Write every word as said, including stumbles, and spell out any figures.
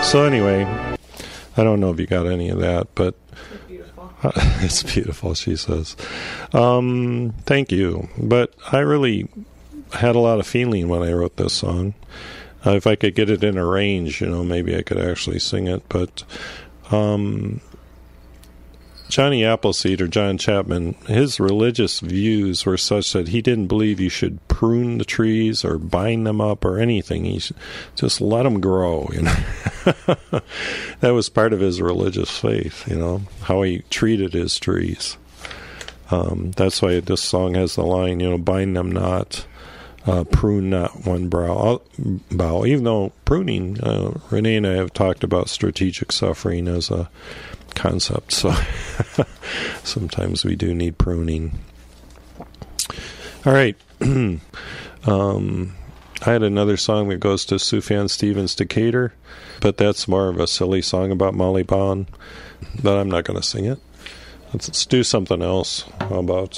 So anyway, I don't know if you got any of that, but It's beautiful. Uh, it's beautiful, she says. Um, thank you. But I really had a lot of feeling when I wrote this song. Uh, if I could get it in a range, you know, maybe I could actually sing it. But um, Johnny Appleseed, or John Chapman, his religious views were such that he didn't believe you should prune the trees or bind them up or anything. He just let them grow, you know. That was part of his religious faith, you know, how he treated his trees. Um, that's why this song has the line, you know, bind them not, uh, prune not one brow, bough. Even though pruning, uh, Renee and I have talked about strategic suffering as a concept, so sometimes we do need pruning. All right. um, I had another song that goes to Sufjan Stevens' Decatur, but that's more of a silly song about Molly Bond, but I'm not going to sing it. Let's, let's do something else. How about